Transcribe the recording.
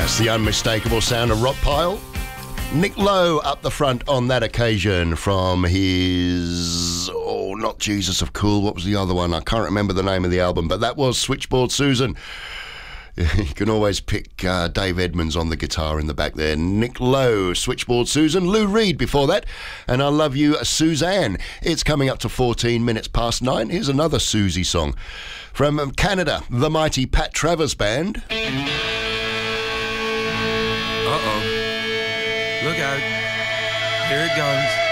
The unmistakable sound of Rock Pile. Nick Lowe up the front on that occasion from his... Oh, not Jesus of Cool. What was the other one? I can't remember the name of the album, but that was Switchboard Susan. You can always pick Dave Edmonds on the guitar in the back there. Nick Lowe, Switchboard Susan. Lou Reed before that. And I Love You, Suzanne. It's coming up to 14 minutes past 9. Here's another Susie song. From Canada, the mighty Pat Travers Band. Uh-oh. Look out. Here it goes.